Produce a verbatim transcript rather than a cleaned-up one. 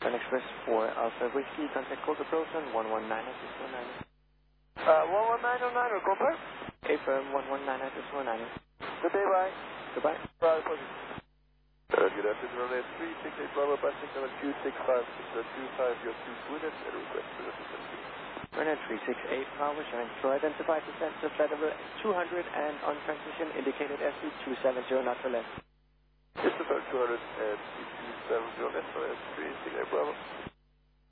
Sun Express four Alpha Whiskey, contact Cold Approach on one one nine at six one nine. Uh, one one nine oh nine, or confirm? Affirm one one nine at six one nine. Good day, bye. Goodbye. Bye, positive. Uh, good afternoon, runway three six eight Bravo, passing number two six five six two five, your two Sweden, and request for the system. Runway three six eight Bravo, showing flow identified descent to flight level two hundred and on transmission indicated S C two seven zero, not for left. It's about two hundred and sixty-seven zero left, runway three six eight Bravo.